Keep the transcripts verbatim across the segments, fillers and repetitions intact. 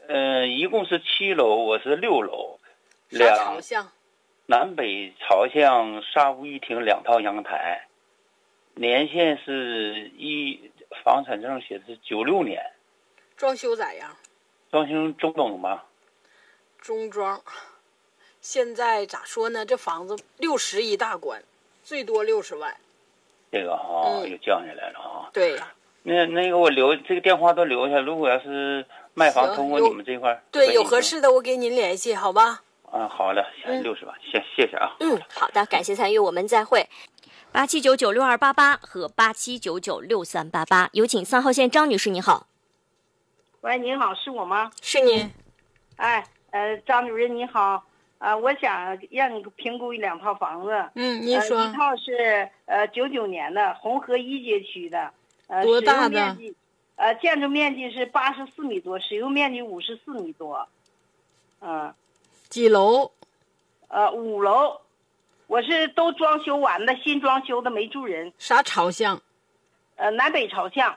呃，一共是七楼，我是六楼， 啥朝向？ 南北朝向，沙屋一厅，两套阳台，年限是一，房产证写的是九六年。 装修咋样？ 装修中等吧。 中装。现在咋说呢？这房子六十一大关，最多六十万。 这个哈、哦嗯、 又降下来了啊。 对呀。 那那个我留这个电话都留下，如果要是卖房通过你们这块， 对，有合适的我给您联系，好吧？ 啊，好的，六十万，谢谢谢啊。 嗯，好的，感谢参与，我们再会。八七九九六二八八和八七九九六三八八，有请三号线张女士，你好。 喂，您好，是我吗？ 是您。 哎，呃，张主任你好，呃，我想让你评估一两套房子。 嗯，您说。 呃、一套是呃九九年的，红河一街区的，呃， 多大的？ 使用面积呃，建筑面积是八十四米多，使用面积五十四米多。嗯、呃。 几楼？ 呃，五楼。我是都装修完的，新装修的，没住人。 啥朝向？ 呃，南北朝向。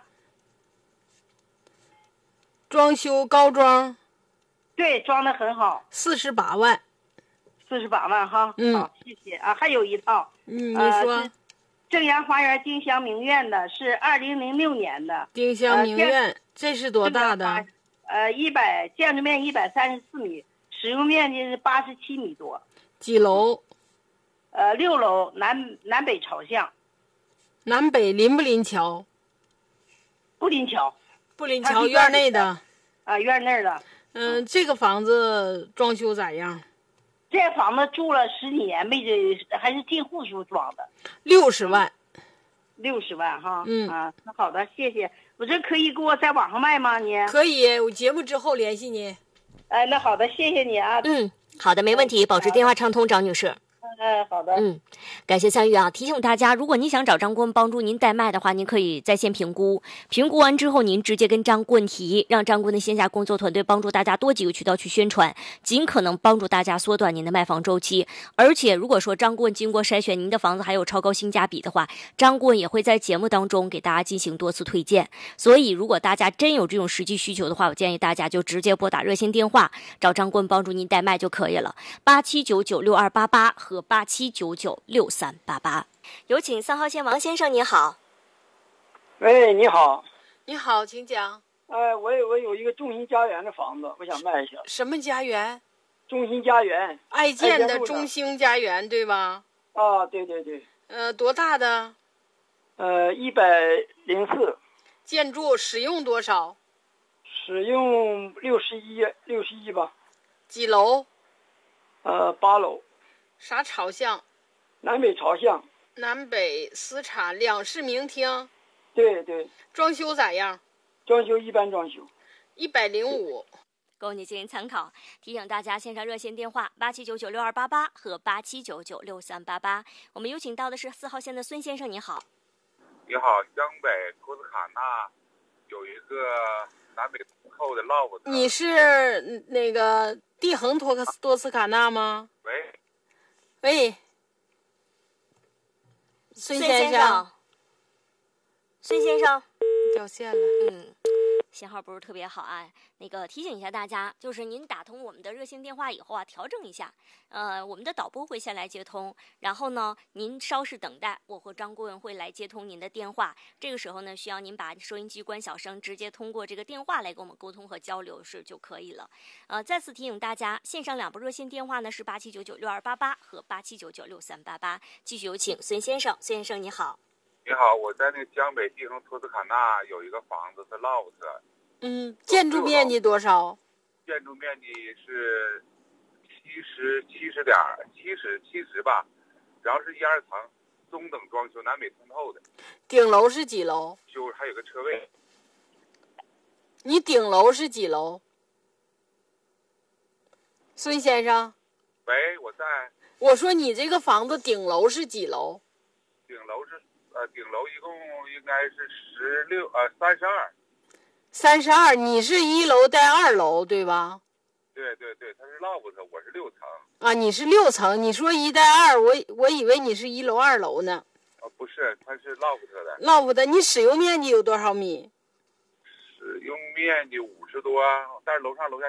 装修高装。 对，装的很好。 四十八万。 四十八万哈。 嗯。 好，谢谢啊。还有一套。 嗯，你说。 呃、正阳花园丁香明苑的，是二零零六年的。 丁香明苑，呃、这是多大的？ 呃，一百建筑面一百三十四米。使用面积是八十七米多。 几楼？ 呃，六楼，南南北朝向。 南北临不临桥？ 不临桥。 不临桥，院内的。 啊，院内的。 嗯、呃，这个房子装修咋样？ 这房子住了十几年，没这还是进户时候装的。 六十万。 六十万哈。 嗯啊，那好的，谢谢。我这可以给我在网上卖吗？你可以，我节目之后联系你。 哎，那好的，谢谢你啊。 嗯，好的，没问题，保持电话畅通，张女士。 嗯，好的。 嗯，感谢参与啊！提醒大家，如果您想找张顾问帮助您代卖的话，您可以在线评估，评估完之后，您直接跟张顾问提，让张顾问的线下工作团队帮助大家多几个渠道去宣传，尽可能帮助大家缩短您的卖房周期。而且，如果说张顾问经过筛选您的房子还有超高性价比的话，张顾问也会在节目当中给大家进行多次推荐。所以，如果大家真有这种实际需求的话，我建议大家就直接拨打热线电话，找张顾问帮助您代卖就可以了，八七九九六二八八和八七九九六三八八。有请三号线王先生，你好。 喂，你好。 你好，请讲。 呃，我有我有一个中心家园的房子，我想卖一下。 什么家园？ 中心家园。 爱建的中兴家园，对吧？ 啊，对对对。 呃，多大的？ 呃，一百零四。 建筑使用多少？ 使用六十一，六十一吧。 几楼？ 呃，八楼。 啥朝向？ 南北朝向。 南北私产，两室明厅。 对对。 装修咋样？ 装修一般装修。 一百零五。 供你进行参考。提醒大家，线上热线电话八七九九六二八八和八七九九六三八八。我们有请到的是四号线的孙先生，你好。 你好，江北托斯卡纳有一个南北通透的 loft。 你是那个地恒托克多斯卡纳吗？ 喂。 喂，孙先生， 孙先生， 掉线了。 嗯，信号不是特别好啊。那个提醒一下大家，就是您打通我们的热线电话以后啊，调整一下。呃，我们的导播会先来接通，然后呢，您稍事等待，我和张顾问会来接通您的电话。这个时候呢，需要您把收音机关小声，直接通过这个电话来跟我们沟通和交流是就可以了。呃，再次提醒大家，线上两部热线电话呢是八七九九六二八八和八七九九六三八八。继续有请孙先生，孙先生你好。 你好，我在那个江北地恒托斯卡纳有一个房子是 loft。 嗯，建筑面积多少？ 建筑面积是七十七十点七十七十吧，然后是一二层，中等装修，南北通透的。 顶楼是几楼？ 就还有个车位。 你顶楼是几楼？孙先生。 喂，我在。 我说你这个房子顶楼是几楼？ 顶楼是呃，顶楼一共应该是十六呃三十二。 三十二，你是一楼带二楼对吧？ 对对对，它是 loft， 我是六层。 啊，你是六层，你说一带二，我我以为你是一楼二楼呢。 啊，不是，它是 loft 的。 loft 的，你使用面积有多少米？ 使用面积五十多，但是楼上楼下